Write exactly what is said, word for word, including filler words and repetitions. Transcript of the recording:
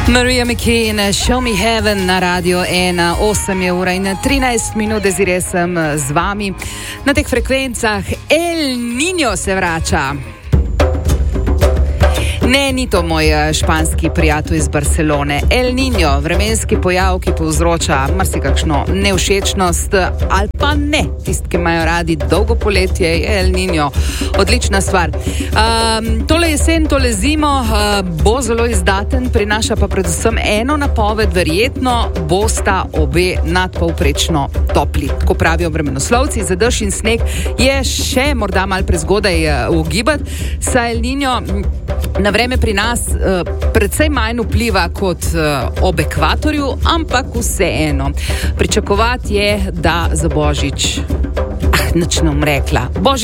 Marija McKean, Show Me Heaven na Radio ena, osem je ura in trinajst minut, zdaj sem z vami na teh frekvencah. El Niño se vrača. Ne, ni to moj španski prijatelj iz Barcelone. El Niño, vremenski pojav, ki povzroča marsikakšno nevšečnost ali pa ne. Tisti, ki imajo radi dolgo poletje, je El Niño odlična stvar. Um, tole jesen, tole zimo uh, bo zelo izdaten, prinaša pa predvsem eno napoved, verjetno bosta obe nadpovprečno topli. Ko pravijo vremenoslovci, za dež in sneg je še morda malo prezgodaj uh, ugibati, saj El Niño na vreme pri nas uh, precej manj vpliva kot uh, ob ekvatorju, ampak vseeno. Pričakovati je, da za Božič, ah, nič ne bom rekla. Božič